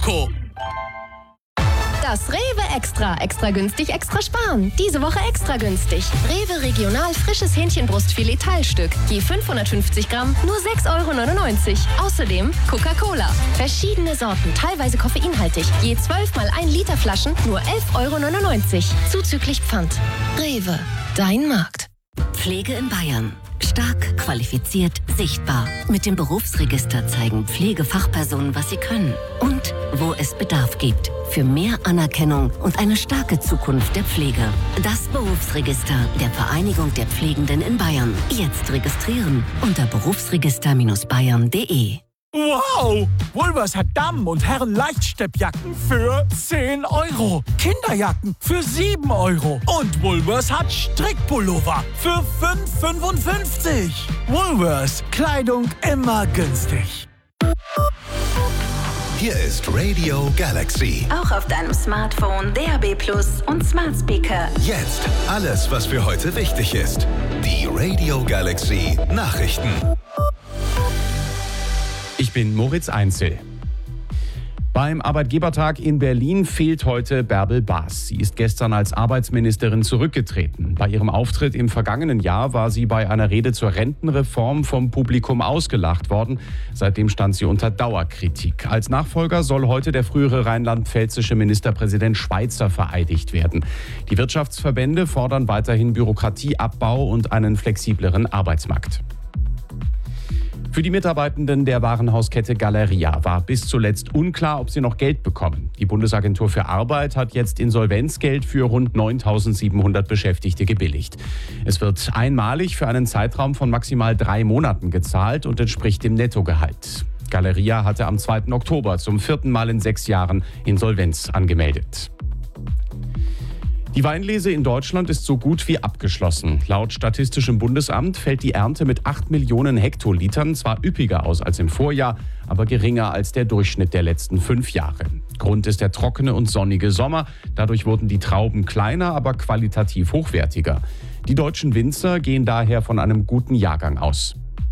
Loco. Das Rewe Extra. Extra günstig, extra sparen. Diese Woche extra günstig. Rewe Regional frisches Hähnchenbrustfilet Teilstück. Je 550 Gramm, nur 6,99 €. Außerdem Coca-Cola. Verschiedene Sorten, teilweise koffeinhaltig. Je 12 mal 1 Liter Flaschen, nur 11,99 €. Zuzüglich Pfand. Rewe. Dein Markt. Pflege in Bayern. Stark, qualifiziert, sichtbar. Mit dem Berufsregister zeigen Pflegefachpersonen, was sie können. Und wo es Bedarf gibt. Für mehr Anerkennung und eine starke Zukunft der Pflege. Das Berufsregister der Vereinigung der Pflegenden in Bayern. Jetzt registrieren unter berufsregister-bayern.de. Wow! Woolworths hat Damen- und Herren-Leichtsteppjacken für 10 €. Kinderjacken für 7 €. Und Woolworths hat Strickpullover für 5,55 €. Woolworths. Kleidung immer günstig. Hier ist Radio Galaxy. Auch auf deinem Smartphone, DAB+ und Smart Speaker. Jetzt alles, was für heute wichtig ist. Die Radio Galaxy Nachrichten. Ich bin Moritz Einzel. Beim Arbeitgebertag in Berlin fehlt heute Bärbel Baas. Sie ist gestern als Arbeitsministerin zurückgetreten. Bei ihrem Auftritt im vergangenen Jahr war sie bei einer Rede zur Rentenreform vom Publikum ausgelacht worden. Seitdem stand sie unter Dauerkritik. Als Nachfolger soll heute der frühere rheinland-pfälzische Ministerpräsident Schweizer vereidigt werden. Die Wirtschaftsverbände fordern weiterhin Bürokratieabbau und einen flexibleren Arbeitsmarkt. Für die Mitarbeitenden der Warenhauskette Galeria war bis zuletzt unklar, ob sie noch Geld bekommen. Die Bundesagentur für Arbeit hat jetzt Insolvenzgeld für rund 9.700 Beschäftigte gebilligt. Es wird einmalig für einen Zeitraum von maximal 3 Monaten gezahlt und entspricht dem Nettogehalt. Galeria hatte am 2. Oktober zum 4. Mal in 6 Jahren Insolvenz angemeldet. Die Weinlese in Deutschland ist so gut wie abgeschlossen. Laut Statistischem Bundesamt fällt die Ernte mit 8 Millionen Hektolitern zwar üppiger aus als im Vorjahr, aber geringer als der Durchschnitt der letzten 5 Jahre. Grund ist der trockene und sonnige Sommer. Dadurch wurden die Trauben kleiner, aber qualitativ hochwertiger. Die deutschen Winzer gehen daher von einem guten Jahrgang aus.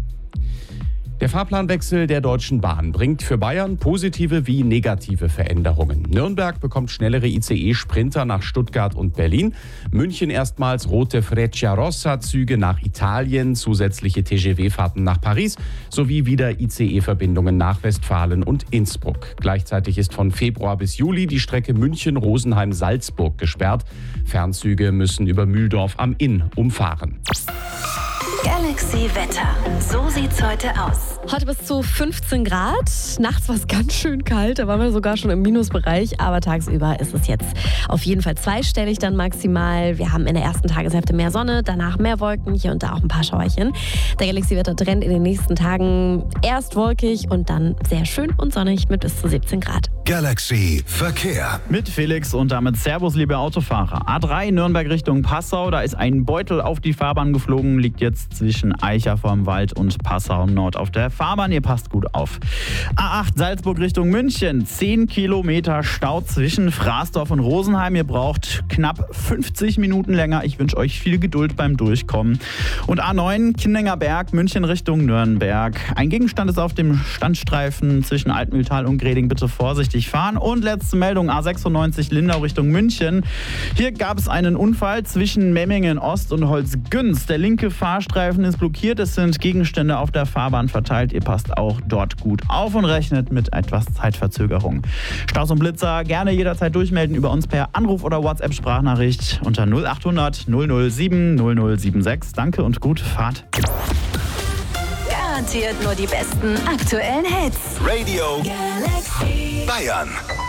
Der Fahrplanwechsel der Deutschen Bahn bringt für Bayern positive wie negative Veränderungen. Nürnberg bekommt schnellere ICE-Sprinter nach Stuttgart und Berlin. München erstmals rote Frecciarossa-Züge nach Italien, zusätzliche TGV-Fahrten nach Paris sowie wieder ICE-Verbindungen nach Westfalen und Innsbruck. Gleichzeitig ist von Februar bis Juli die Strecke München-Rosenheim-Salzburg gesperrt. Fernzüge müssen über Mühldorf am Inn umfahren. Galaxy Wetter. So sieht's heute aus. Heute bis zu 15 Grad. Nachts war es ganz schön kalt. Da waren wir sogar schon im Minusbereich. Aber tagsüber ist es jetzt auf jeden Fall zweistellig dann maximal. Wir haben in der ersten Tageshälfte mehr Sonne, danach mehr Wolken, hier und da auch ein paar Schauerchen. Der Galaxy-Wetter-Trend in den nächsten Tagen erst wolkig und dann sehr schön und sonnig mit bis zu 17 Grad. Galaxy Verkehr. Mit Felix und damit Servus, liebe Autofahrer. A3 Nürnberg Richtung Passau. Da ist ein Beutel auf die Fahrbahn geflogen, liegt jetzt zwischen Eicher vorm Wald und Passau Nord auf der Fahrbahn. Ihr passt gut auf. A8 Salzburg Richtung München. 10 Kilometer Stau zwischen Fraßdorf und Rosenheim. Ihr braucht knapp 50 Minuten länger. Ich wünsche euch viel Geduld beim Durchkommen. Und A9 Kindinger Berg, München Richtung Nürnberg. Ein Gegenstand ist auf dem Standstreifen zwischen Altmühltal und Greding. Bitte vorsichtig fahren. Und letzte Meldung, A96 Lindau Richtung München. Hier gab es einen Unfall zwischen Memmingen Ost und Holzgünz. Der linke Fahrstreifen ist blockiert. Es sind Gegenstände auf der Fahrbahn verteilt. Ihr passt auch dort gut auf und rechnet mit etwas Zeitverzögerung. Staus und Blitzer gerne jederzeit durchmelden über uns per Anruf oder WhatsApp-Sprachnachricht unter 0800 007 0076. Danke und gute Fahrt. Garantiert nur die besten aktuellen Hits. Radio Galaxy Bayern.